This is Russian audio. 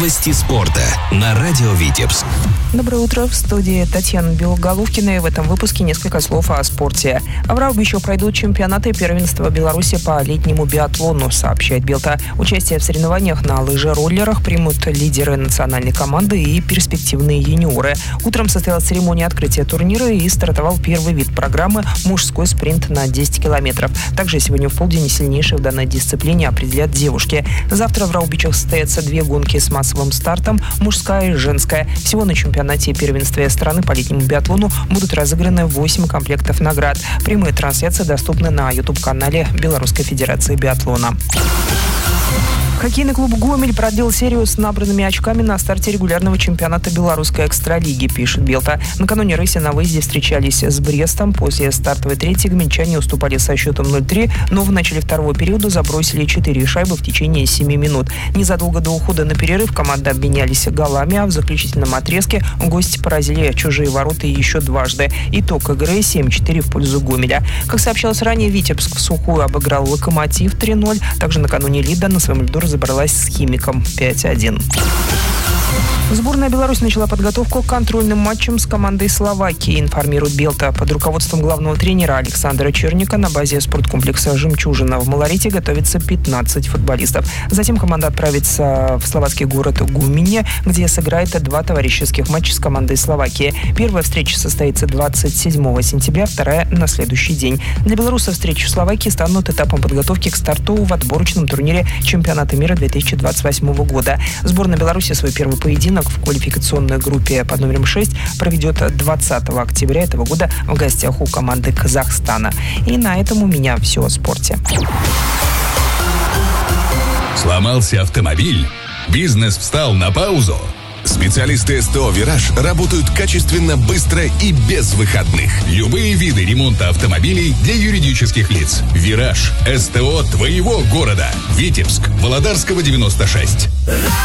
Новости спорта на радио Витебск. Доброе утро. В студии Татьяна Белоголовкина. И в этом выпуске несколько слов о спорте. В Раубичу пройдут чемпионаты и первенства Беларуси по летнему биатлону, сообщает Белта. Участие в соревнованиях на лыжероллерах примут лидеры национальной команды и перспективные юниоры. Утром состоялась церемония открытия турнира и стартовал первый вид программы – мужской спринт на 10 километров. Также сегодня в полдень сильнейшие в данной дисциплине определят девушки. Завтра в Раубичах состоятся две гонки с массовым стартом – мужская и женская. Всего на чемпионате и первенстве страны по летнему биатлону будут разыграны 8 комплектов наград. Прямые трансляции доступны на YouTube-канале Белорусской Федерации биатлона. Хоккейный клуб «Гомель» продлил серию с набранными очками на старте регулярного чемпионата белорусской экстралиги, пишет Белта. Накануне рыси на выезде встречались с Брестом. После стартовой трети гомельчане уступали со счетом 0-3, но в начале второго периода забросили 4 шайбы в течение 7 минут. Незадолго до ухода на перерыв команды обменялись голами, а в заключительном отрезке гости поразили чужие ворота еще дважды. Итог игры 7-4 в пользу Гомеля. Как сообщалось ранее, Витебск в сухую обыграл «Локомотив» 3-0. Также накануне Лида на своем льду разобралась с «Химиком» 5-1. Сборная Беларуси начала подготовку к контрольным матчам с командой Словакии, информирует Белта. Под руководством главного тренера Александра Черника на базе спорткомплекса «Жемчужина» в Малорите готовится 15 футболистов. Затем команда отправится в словацкий город Гумине, где сыграет 2 товарищеских матча с командой Словакии. Первая встреча состоится 27 сентября, вторая на следующий день. Для белорусов встречи в Словакии станут этапом подготовки к старту в отборочном турнире чемпионата мира 2028 года. Сборная Беларуси свой первый поединок в квалификационной группе под номером 6 проведет 20 октября этого года в гостях у команды Казахстана. И на этом у меня все о спорте. Сломался автомобиль? Бизнес встал на паузу? Специалисты СТО «Вираж» работают качественно, быстро и без выходных. Любые виды ремонта автомобилей для юридических лиц. «Вираж» – СТО твоего города. Витебск, Володарского, 96.